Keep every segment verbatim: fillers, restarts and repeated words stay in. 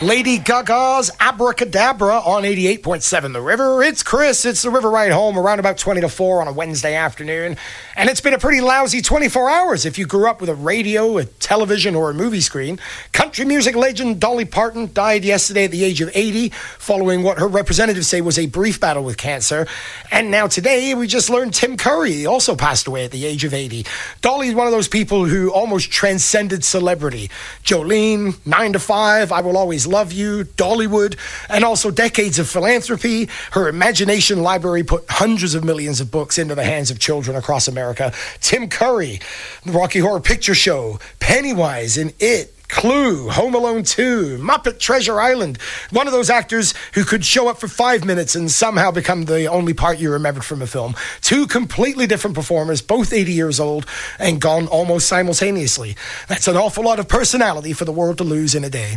Lady Gaga's Abracadabra on eighty-eight point seven The River. It's Chris. It's the River Ride Home around about twenty to four on a Wednesday afternoon. And it's been a pretty lousy twenty-four hours if you grew up with a radio, a television, or a movie screen. Country music legend Dolly Parton died yesterday at the age of eighty, following what her representatives say was a brief battle with cancer. And now today, we just learned Tim Curry also passed away at the age of eighty. Dolly's one of those people who almost transcended celebrity. Jolene, nine to five, I Will Always Love You, Dollywood, and also decades of philanthropy. Her imagination library put hundreds of millions of books into the hands of children across America. Tim Curry, the Rocky Horror Picture Show, Pennywise in It, Clue, Home Alone two, Muppet Treasure Island. One of those actors who could show up for five minutes and somehow become the only part you remembered from a film. Two completely different performers, both eighty years old and gone almost simultaneously. That's an awful lot of personality for the world to lose in a day.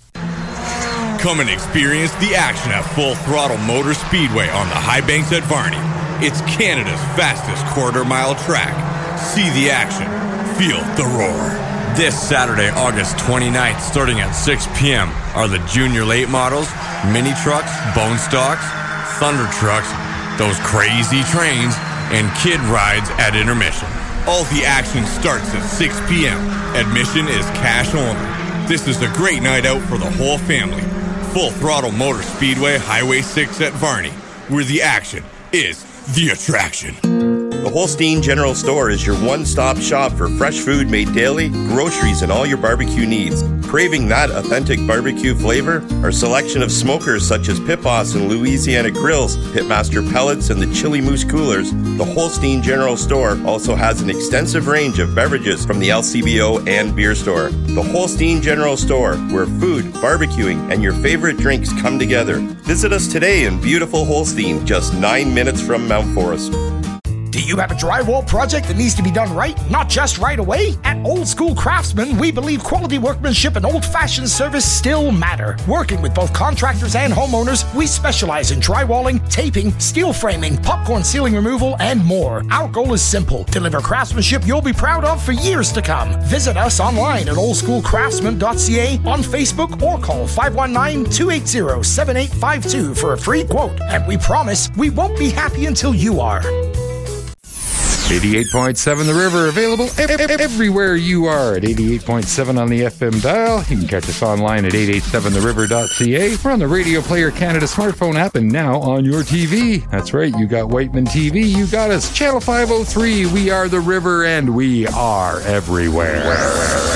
Come and experience the action at Full Throttle Motor Speedway on the High Banks at Varney. It's Canada's fastest quarter-mile track. See the action. Feel the roar. This Saturday, August twenty-ninth, starting at six p.m., are the Junior Late Models, Mini Trucks, Bone Stocks, Thunder Trucks, those crazy trains, and Kid Rides at intermission. All the action starts at six p.m. Admission is cash only. This is a great night out for the whole family. Full Throttle Motor Speedway, Highway six at Varney, where the action is the attraction. The Holstein General Store is your one-stop shop for fresh food made daily, groceries, and all your barbecue needs. Craving that authentic barbecue flavor? Our selection of smokers such as Pit Boss and Louisiana Grills, Pitmaster Pellets, and the Chili Moose Coolers. The Holstein General Store also has an extensive range of beverages from the L C B O and beer store. The Holstein General Store, where food, barbecuing, and your favorite drinks come together. Visit us today in beautiful Holstein, just nine minutes from Mount Forest. Do you have a drywall project that needs to be done right, not just right away? At Old School Craftsman, we believe quality workmanship and old-fashioned service still matter. Working with both contractors and homeowners, we specialize in drywalling, taping, steel framing, popcorn ceiling removal, and more. Our goal is simple: deliver craftsmanship you'll be proud of for years to come. Visit us online at old school craftsman dot c a, on Facebook, or call five one nine, two eight zero, seven eight five two for a free quote. And we promise we won't be happy until you are. eighty-eight point seven The River, available ev- ev- everywhere you are at eighty-eight point seven on the F M dial. You can catch us online at eight eight seven the river dot c a. We're on the Radio Player Canada smartphone app and now on your T V. That's right, you got Whiteman T V, you got us. Channel five oh three, we are The River and we are everywhere.